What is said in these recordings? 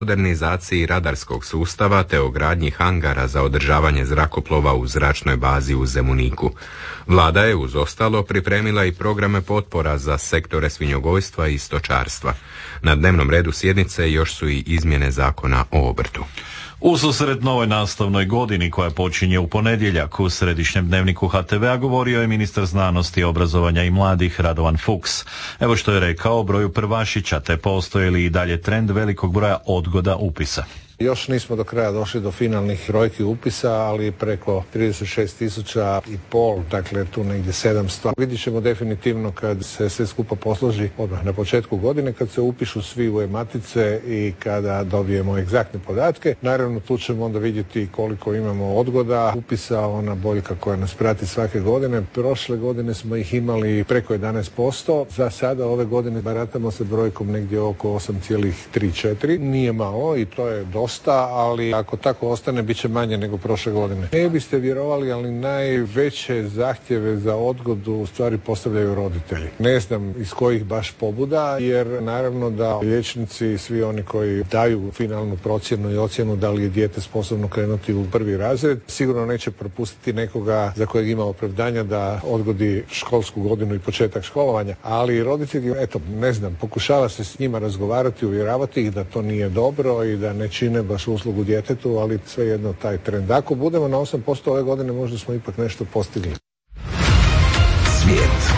modernizaciji radarskog sustava te o gradnji hangara za održavanje zrakoplova u zračnoj bazi u Zemuniku. Vlada je uz ostalo pripremila i programe potpora za sektore svinjogojstva i stočarstva. Na dnevnom redu sjednice još su i izmjene zakona o obrtu. Ususret novoj nastavnoj godini koja počinje u ponedjeljak u središnjem dnevniku HTV-a govorio je ministar znanosti, obrazovanja i mladih Radovan Fuchs. Evo što je rekao o broju prvašića te postoji li i dalje trend velikog broja odgoda upisa. Još nismo do kraja došli do finalnih brojki upisa, ali preko 36.500, dakle tu negdje 700. Vidjet ćemo definitivno kad se sve skupa posloži odmah na početku godine, kad se upišu svi u e-matice i kada dobijemo egzaktne podatke. Naravno tu ćemo onda vidjeti koliko imamo odgoda upisa, ona boljka koja nas prati svake godine. Prošle godine smo ih imali preko 11%, za sada ove godine baratamo sa brojkom negdje oko 8,3-4. Nije malo i to je dosta, ali ako tako ostane bit će manje nego prošle godine. Ne biste vjerovali, ali najveće zahtjeve za odgodu u stvari postavljaju roditelji. Ne znam iz kojih baš pobuda, jer naravno da liječnici i svi oni koji daju finalnu procjenu i ocjenu da li je dijete sposobno krenuti u prvi razred, sigurno neće propustiti nekoga za kojeg ima opravdanja da odgodi školsku godinu i početak školovanja. Ali roditelji, ne znam, pokušava se s njima razgovarati, uvjeravati ih da to nije dobro i da ne čine baš uslugu djetetu, ali svejedno taj trend. Ako budemo na 8% ove godine, možda smo ipak nešto postigli. Svijet.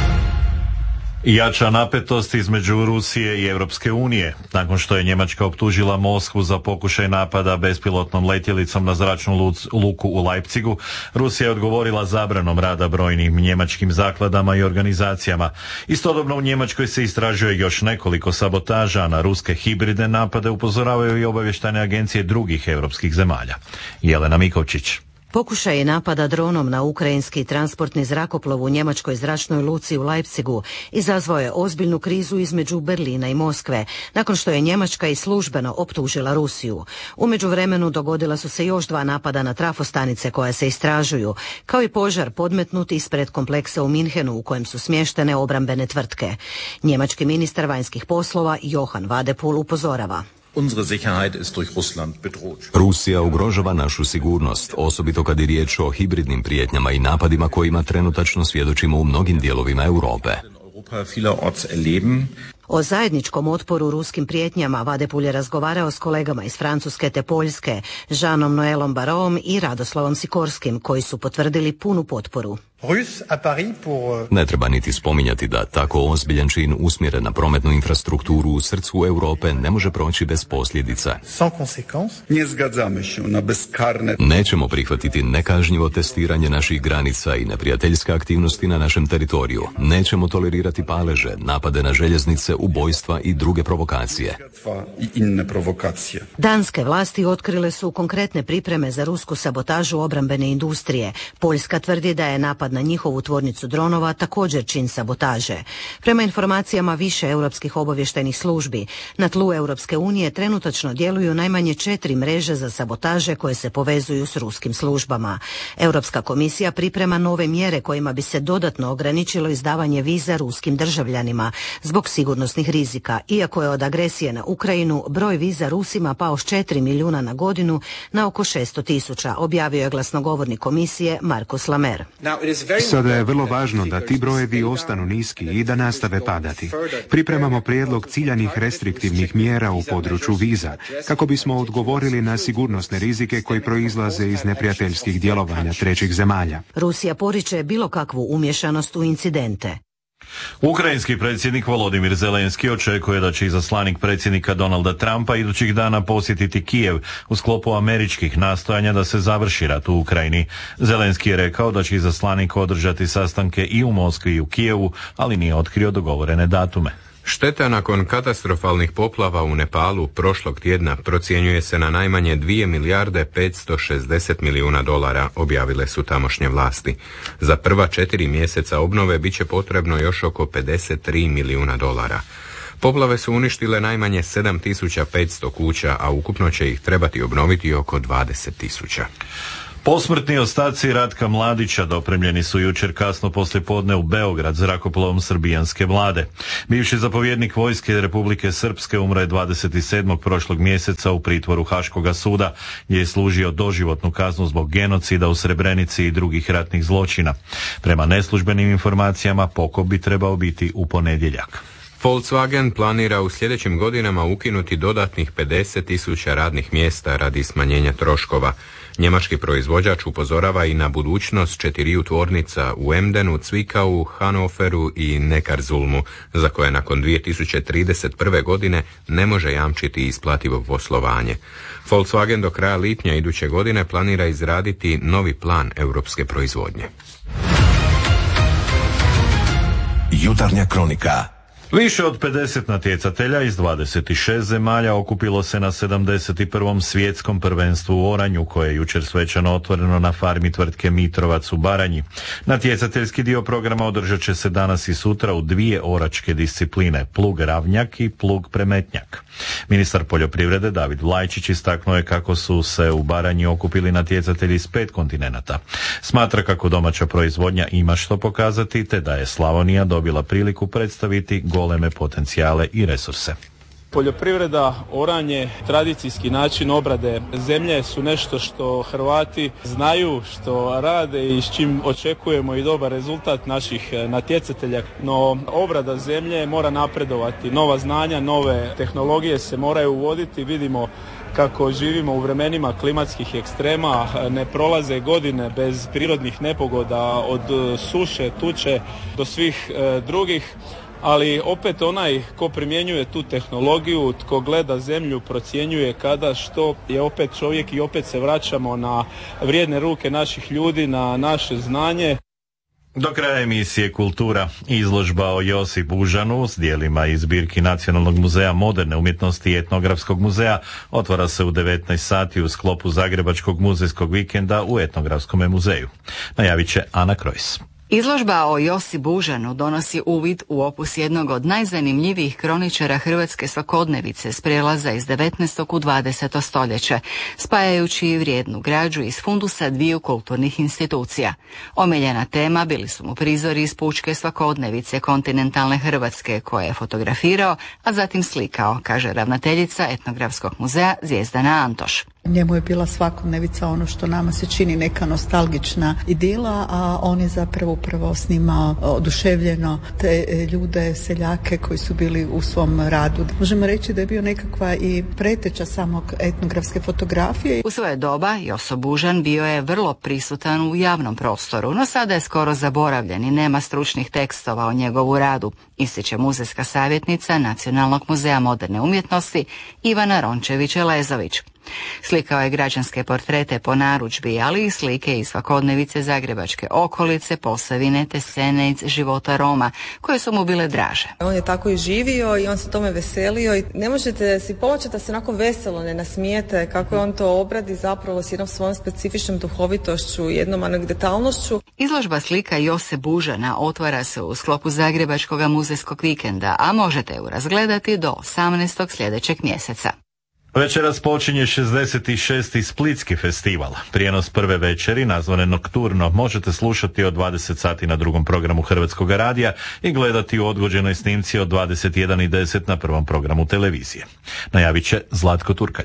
Jača napetost između Rusije i Europske unije. Nakon što je Njemačka optužila Moskvu za pokušaj napada bespilotnom letjelicom na zračnu luku u Leipzigu, Rusija je odgovorila zabranom rada brojnim njemačkim zakladama i organizacijama. Istodobno u Njemačkoj se istražuje još nekoliko sabotaža, a na ruske hibridne napade upozoravaju i obavještajne agencije drugih europskih zemalja. Jelena Mikovčić. Pokušaj napada dronom na ukrajinski transportni zrakoplov u njemačkoj zračnoj luci u Leipzigu izazvao je ozbiljnu krizu između Berlina i Moskve, nakon što je Njemačka i službeno optužila Rusiju. U međuvremenu dogodila su se još 2 napada na trafostanice koje se istražuju, kao i požar podmetnut ispred kompleksa u Minhenu u kojem su smještene obrambene tvrtke. Njemački ministar vanjskih poslova Johann Wadephul upozorava. Rusija ugrožava našu sigurnost, osobito kad je riječ o hibridnim prijetnjama i napadima kojima trenutačno svjedočimo u mnogim dijelovima Europe. O zajedničkom otporu ruskim prijetnjama Wadephul je razgovarao s kolegama iz Francuske te Poljske, Jeanom Noelom Barroom i Radoslavom Sikorskim, koji su potvrdili punu potporu. Ne treba niti spominjati da tako ozbiljan čin usmjeren na prometnu infrastrukturu u srcu Europe ne može proći bez posljedica. Nećemo prihvatiti nekažnjivo testiranje naših granica i neprijateljske aktivnosti na našem teritoriju. Nećemo tolerirati paleže, napade na željeznice, ubojstva i druge provokacije. Danske vlasti otkrile su konkretne pripreme za rusku sabotažu obrambene industrije. Poljska tvrdi da je napad na njihovu tvornicu dronova također čin sabotaže. Prema informacijama više europskih obavještajnih službi, na tlu Europske unije trenutačno djeluju najmanje 4 mreže za sabotaže koje se povezuju s ruskim službama. Europska komisija priprema nove mjere kojima bi se dodatno ograničilo izdavanje viza ruskim državljanima zbog sigurnosnih rizika, iako je od agresije na Ukrajinu broj viza Rusima pao s 4 milijuna na godinu na oko 600.000, objavio je glasnogovornik komisije Markus Lamer. Sada je vrlo važno da ti brojevi ostanu niski i da nastave padati. Pripremamo prijedlog ciljanih restriktivnih mjera u području viza, kako bismo odgovorili na sigurnosne rizike koji proizlaze iz neprijateljskih djelovanja trećih zemalja. Rusija poriče bilo kakvu umješanost u incidente. Ukrajinski predsjednik Volodimir Zelenski očekuje da će izaslanik predsjednika Donalda Trumpa idućih dana posjetiti Kijev u sklopu američkih nastojanja da se završi rat u Ukrajini. Zelenski je rekao da će izaslanik održati sastanke i u Moskvi i u Kijevu, ali nije otkrio dogovorene datume. Šteta nakon katastrofalnih poplava u Nepalu prošlog tjedna procjenjuje se na najmanje 2 milijarde 560 milijuna dolara, objavile su tamošnje vlasti. Za prva 4 mjeseca obnove bit će potrebno još oko 53 milijuna dolara. Poplave su uništile najmanje 7500 kuća, a ukupno će ih trebati obnoviti oko 20.000. Posmrtni ostaci Ratka Mladića dopremljeni su jučer kasno poslijepodne u Beograd zrakoplovom srbijanske vlade. Bivši zapovjednik vojske Republike Srpske umro je 27. prošlog mjeseca u pritvoru Haškoga suda, gdje je služio doživotnu kaznu zbog genocida u Srebrenici i drugih ratnih zločina. Prema neslužbenim informacijama pokop bi trebao biti u ponedjeljak. Volkswagen planira u sljedećim godinama ukinuti dodatnih 50.000 radnih mjesta radi smanjenja troškova. Njemački proizvođač upozorava i na budućnost 4 tvornica u Emdenu, Cvikau, Hanoveru i Neckarzulmu, za koje nakon 2031. godine ne može jamčiti isplativo poslovanje. Volkswagen do kraja lipnja iduće godine planira izraditi novi plan europske proizvodnje. Jutarnja kronika. Više od 50 natjecatelja iz 26 zemalja okupilo se na 71. svjetskom prvenstvu u oranju, koje je jučer svečano otvoreno na farmi tvrtke Mitrovac u Baranji. Natjecateljski dio programa održat će se danas i sutra u 2 oračke discipline, plug ravnjak i plug premetnjak. Ministar poljoprivrede David Vlajčić istaknuo je kako su se u Baranji okupili natjecatelji iz 5 kontinenata. Smatra kako domaća proizvodnja ima što pokazati, te da je Slavonija dobila priliku predstaviti goleme potencijale i resurse. Poljoprivreda, oranje, tradicijski način obrade zemlje su nešto što Hrvati znaju, što rade i s čim očekujemo i dobar rezultat naših natjecatelja. No, obrada zemlje mora napredovati. Nova znanja, nove tehnologije se moraju uvoditi. Vidimo kako živimo u vremenima klimatskih ekstrema, ne prolaze godine bez prirodnih nepogoda, od suše, tuče do svih drugih. Ali opet onaj ko primjenjuje tu tehnologiju, tko gleda zemlju, procjenjuje kada, što je opet čovjek i opet se vraćamo na vrijedne ruke naših ljudi, na naše znanje. Do kraja emisije Kultura, izložba o Josipu Užanu s dijelima iz zbirki Nacionalnog muzeja moderne umjetnosti i Etnografskog muzeja otvara se u 19 sati u sklopu Zagrebačkog muzejskog vikenda u Etnografskom muzeju. Najavit će Ana Krojs. Izložba o Josipu Užanu donosi uvid u opus jednog od najzanimljivijih kroničara hrvatske svakodnevice s prijelaza iz 19. u 20. stoljeće, spajajući vrijednu građu iz fundusa 2 kulturnih institucija. Omiljena tema bili su mu prizori iz pučke svakodnevice kontinentalne Hrvatske, koje je fotografirao, a zatim slikao, kaže ravnateljica Etnografskog muzeja Zvijezdana Antoš. Njemu je bila svakodnevica ono što nama se čini neka nostalgična idila, a on je zapravo upravo snimao oduševljeno te ljude, seljake koji su bili u svom radu. Možemo reći da je bio nekakva i preteča samog etnografske fotografije. U svoje doba Josip Užan bio je vrlo prisutan u javnom prostoru, no sada je skoro zaboravljen i nema stručnih tekstova o njegovu radu, ističe muzejska savjetnica Nacionalnog muzeja moderne umjetnosti Ivana Rončević-Elezović. Slikao je građanske portrete po narudžbi, ali i slike iz svakodnevice zagrebačke okolice, Posavine te scene iz života Roma, koje su mu bile draže. On je tako i živio i on se tome veselio i ne možete si pomoći da se onako veselo ne nasmijete kako je on to obradi zapravo s jednom svojom specifičnom duhovitošću, jednom anegdotalnošću. Izložba slika Josipa Užana otvara se u sklopu Zagrebačkog muzejskog vikenda, a možete ju razgledati do 18. sljedećeg mjeseca. Večeras počinje 66. Splitski festival. Prijenos prve večeri, nazvane Nokturno, možete slušati od 20 sati na drugom programu Hrvatskog radija i gledati u odgođenoj snimci od 21:10 na prvom programu televizije. Najavit će Zlatko Turkalj.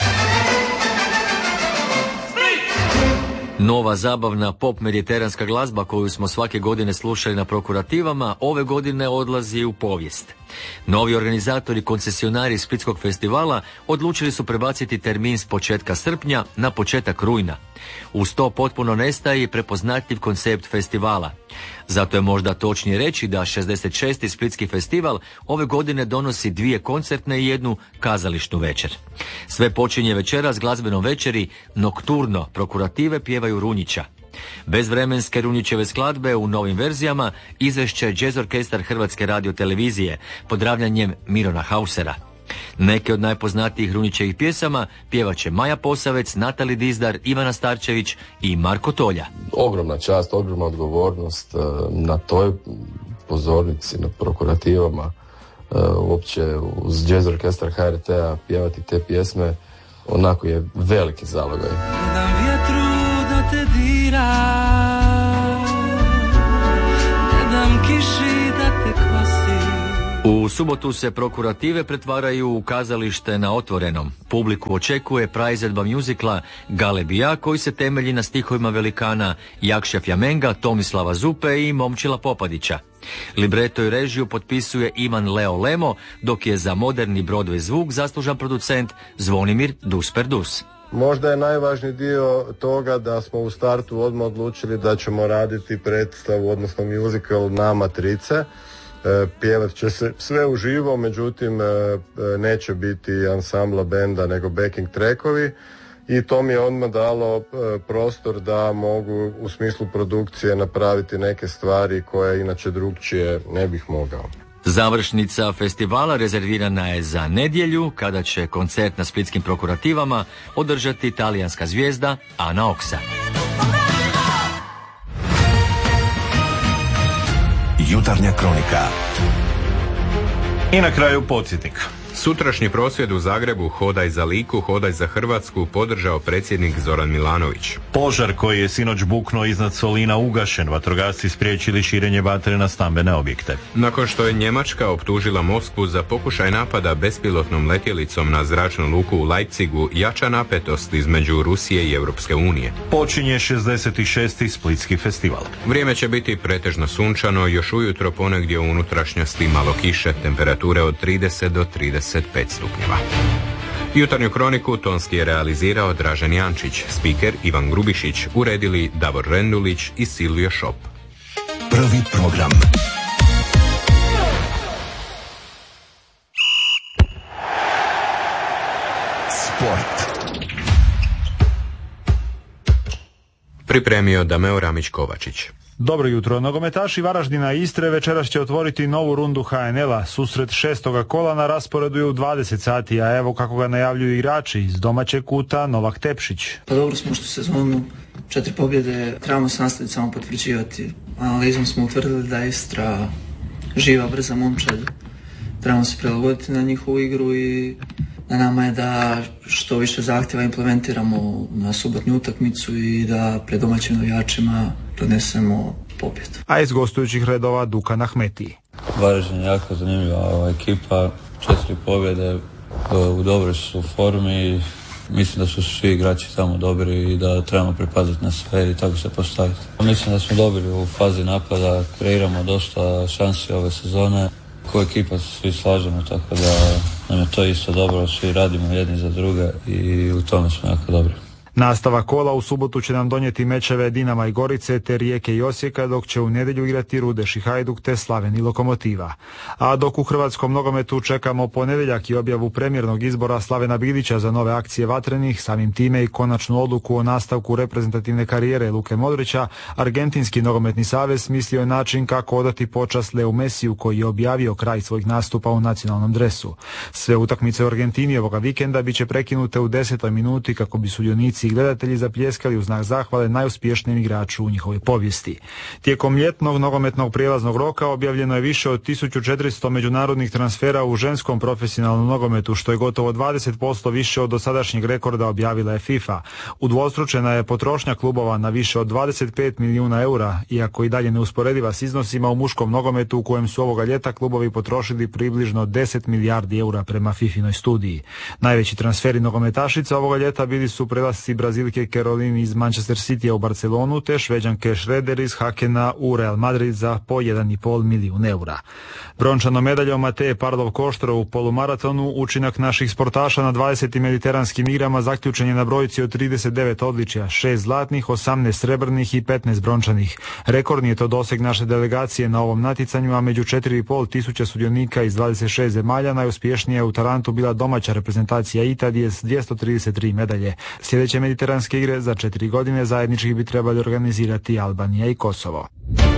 Nova zabavna pop mediteranska glazba koju smo svake godine slušali na prokurativama, ove godine odlazi u povijest. Novi organizatori koncesionari Splitskog festivala odlučili su prebaciti termin s početka srpnja na početak rujna. Uz to potpuno nestaje i prepoznatljiv koncept festivala. Zato je možda točnije reći da 66. Splitski festival ove godine donosi 2 koncertne i 1 kazališnu večer. Sve počinje večera s glazbenom večeri Nokturno, prokurative pjevaju Runjića. Bez vremenske Runjićeve skladbe u novim verzijama izvešće Jazz Orkestar Hrvatske radiotelevizije pod ravnjanjem Mirona Hausera. Neke od najpoznatijih Runjićevih pjesama pjevaće Maja Posavec, Natali Dizdar, Ivana Starčević i Marko Tolja. Ogromna čast, ogromna odgovornost na toj pozornici, na prokurativama, uopće uz Jazz Orkestar HRT-a pjevati te pjesme, onako je veliki zalogaj. Da vjetru da te diram, ne dam kiši da te kosi. U subotu se prokurative pretvaraju u kazalište na otvorenom. Publiku očekuje praizvedba mjuzikla Galebija koji se temelji na stihovima velikana Jakša Fjamenga, Tomislava Zupe i Momčila Popadića. Libreto i režiju potpisuje Ivan Leo Lemo, dok je za moderni Broadway zvuk zaslužan producent Zvonimir Dusperdus. Možda je najvažniji dio toga da smo u startu odmah odlučili da ćemo raditi predstavu, odnosno musical na matrice. Pjevat će se sve uživo, međutim neće biti ansambla benda nego backing trackovi i to mi je odmah dalo prostor da mogu u smislu produkcije napraviti neke stvari koje inače drugčije ne bih mogao. Završnica festivala rezervirana je za nedjelju kada će koncert na splitskim prokurativama održati talijanska zvijezda Ana Oksa. Jutarnja kronika. I na kraju podsjetnik. Sutrašnji prosvjed u Zagrebu Hodaj za Liku, hodaj za Hrvatsku podržao predsjednik Zoran Milanović. Požar koji je sinoć buknuo iznad Solina ugašen, vatrogasci spriječili širenje vatre na stambene objekte. Nakon što je Njemačka optužila Moskvu za pokušaj napada bespilotnom letjelicom na zračnu luku u Leipzigu, jača napetost između Rusije i Europske unije. Počinje 66. Splitski festival. Vrijeme će biti pretežno sunčano, još ujutro ponegdje u unutrašnjosti malo kiše, temperature od 30 do 35 stupnjeva. Jutarnju kroniku tonski je realizirao Dražen Jančić, spiker Ivan Grubišić, uredili Davor Rendulić i Silvio Šop. Prvi program. Sport. Pripremio Dameo Ramić-Kovačić. Dobro jutro. Nogometaši Varaždina i Istre večeras će otvoriti novu rundu HNL-a. Susret 6. kola na rasporedu je u 20 sati, a evo kako ga najavljuju igrači iz domaćeg kuta Novak Tepšić. Pa dobro smo što sezonu 4 pobjede, trebamo se nastaviti samo potvrđivati. Analizom smo utvrdili da je Istra živa, brza momčad. Trebamo se prilagoditi na njihovu igru i na nama je da što više zahtjeva implementiramo na subotnju utakmicu i da pred domaćim navijačima donesemo pobjedu. A iz gostujućih redova Dukan Ahmetiji. Varaždin je jako zanimljiva ekipa, 4 pobjede, u dobroj su formi, mislim da su svi igrači tamo dobri i da trebamo pripaziti na sve i tako se postaviti. Mislim da smo dobri u fazi napada, kreiramo dosta šansi ove sezone. Ko ekipa se svi slažemo, tako da nam je to isto dobro, svi radimo jedni za druge i u tome smo jako dobri. Nastavak kola u subotu će nam donijeti mečeve Dinama i Gorice te Rijeke i Osijeka, dok će u nedjelju igrati Rudeš i Hajduk te Slaven i Lokomotiva. A dok u hrvatskom nogometu čekamo ponedjeljak i objavu premijernog izbora Slavena Bilića za nove akcije vatrenih, samim time i konačnu odluku o nastavku reprezentativne karijere Luke Modrića, Argentinski nogometni savez mislio je način kako odati počast Leu Mesiju koji je objavio kraj svojih nastupa u nacionalnom dresu. Sve utakmice u Argentini ovoga vikenda bit će prekinute u 10. minuti kako bi sudionici i gledatelji zapljeskali u znak zahvale najuspješnijem igraču u njihovoj povijesti. Tijekom ljetnog nogometnog prijelaznog roka objavljeno je više od 1400 međunarodnih transfera u ženskom profesionalnom nogometu, što je gotovo 20% više od dosadašnjeg rekorda, objavila je FIFA. Udvostručena je potrošnja klubova na više od 25 milijuna eura, iako i dalje neusporediva s iznosima u muškom nogometu u kojem su ovoga ljeta klubovi potrošili približno 10 milijardi eura prema FIFInoj studiji. Najveći transferi nogometašica ovoga ljeta bili su prelasci Brazilke Caroline iz Manchester Citya u Barcelonu te Šveđanke Schroeder iz Hakena u Real Madrid za po 1,5 milijun eura. Brončanom medaljom Mateje Parlov Koštro u polumaratonu učinak naših sportaša na 20. mediteranskim igrama zaključen je na brojci od 39 odličja, 6 zlatnih, 18 srebrnih i 15 brončanih. Rekordni je to doseg naše delegacije na ovom natjecanju, a među 4,5 tisuća sudionika iz 26 zemalja najuspješnija je u Tarantu bila domaća reprezentacija Italije s 233 medalje. Sljedeće mediteranske igre za 4 godine zajednički bi trebali organizirati Albanija i Kosovo.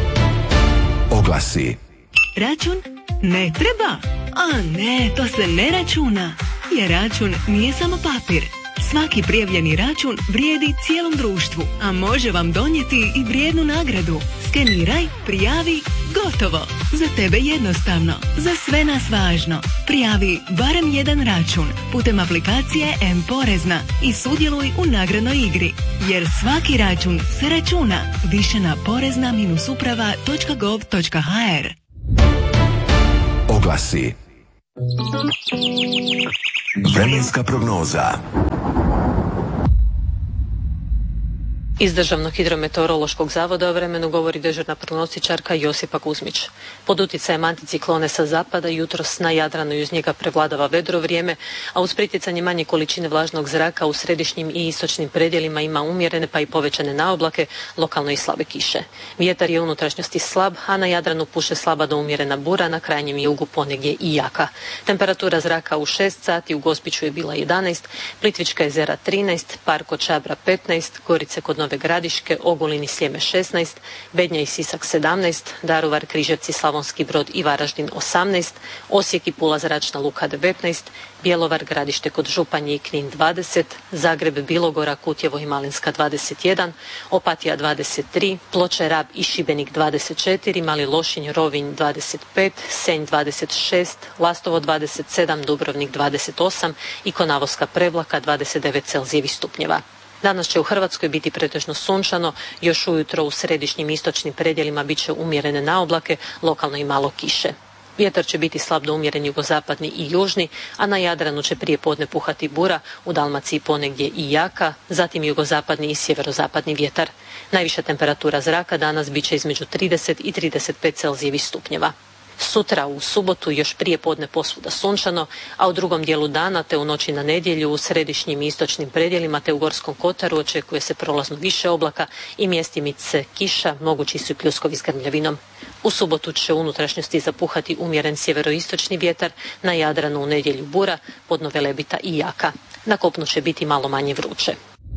Oglasi. Račun ne treba? A ne, to se ne računa. Jer račun nije samo papir. Svaki prijavljeni račun vrijedi cijelom društvu, a može vam donijeti i vrijednu nagradu. Skeniraj, prijavi, gotovo. Za tebe jednostavno, za sve nas važno. Prijavi barem jedan račun putem aplikacije M-Porezna i sudjeluj u nagradnoj igri. Jer svaki račun se računa. Više na porezna-uprava.gov.hr. Oglasi. Vremenska prognoza. Iz Državnog hidrometeorološkog zavoda o vremenu govori dežurna prognostičarka Josipa Kuzmić. Pod utjecajem anticiklone sa zapada jutros na Jadranu i uz njega prevladava vedro vrijeme, a uz pritjecanje manje količine vlažnog zraka u središnjim i istočnim predjelima ima umjerene pa i povećane naoblake, lokalno i slabe kiše. Vjetar je u unutrašnjosti slab, a na Jadranu puše slaba do umjerena bura, na krajnjem jugu ponegdje i jaka. Temperatura zraka u 6 sati u Gospiću je bila 11, Plitvička jezera 13, Park kod Čabra 15, Gorice kod Nove Gradiške, Ogulin i Sljeme 16, Bednja i Sisak 17, Daruvar, Križevci, Slavonski Brod i Varaždin 18, Osijek i Pula zračna luka 19, Bjelovar, Gradište kod Županje i Knin 20, Zagreb, Bilogora, Kutjevo i Malinska 21, Opatija 23, Ploče, Rab i Šibenik 24, Mali Lošinj, Rovinj 25, Senj 26, Lastovo 27, Dubrovnik 28 i Konavoska Prevlaka 29 Celzijevih stupnjeva. Danas će u Hrvatskoj biti pretežno sunčano, još ujutro u središnjim istočnim predjelima bit će umjerene naoblake, lokalno i malo kiše. Vjetar će biti slab do umjeren jugozapadni i južni, a na Jadranu će prije podne puhati bura, u Dalmaciji ponegdje i jaka, zatim jugozapadni i sjeverozapadni vjetar. Najviša temperatura zraka danas bit će između 30 i 35 Celzijevih stupnjeva. Sutra u subotu još prije podne posvuda sunčano, a u drugom dijelu dana te u noći na nedjelju u središnjim i istočnim predjelima te u Gorskom kotaru očekuje se prolazno više oblaka i mjestimice kiša, mogući su i pljuskovi s grmljavinom. U subotu će u unutrašnjosti zapuhati umjeren sjeveroistočni vjetar, na Jadranu u nedjelju bura, podno Velebita i jaka. Na kopnu će biti malo manje vruće.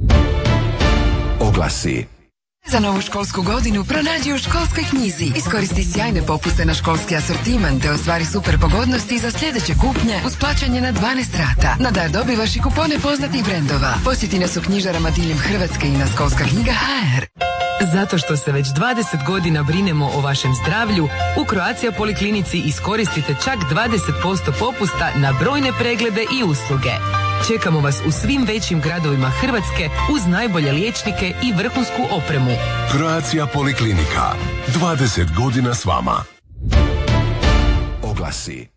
Oglasi. Za novu školsku godinu pronađi u Školskoj knjizi. Iskoristi sjajne popuste na školski asortiman te ostvari super pogodnosti za sljedeće kupnje uz plaćanje na 12 rata. Na dar dobivaš i kupone poznatih brendova. Posjeti nas u knjižarama diljem Hrvatske i na Školska knjiga.hr. Zato što se već 20 godina brinemo o vašem zdravlju, u Croatia Poliklinici iskoristite čak 20% popusta na brojne preglede i usluge. Čekamo vas u svim većim gradovima Hrvatske uz najbolje liječnike i vrhunsku opremu. Croatia Poliklinika. 20 godina s vama. Oglasi.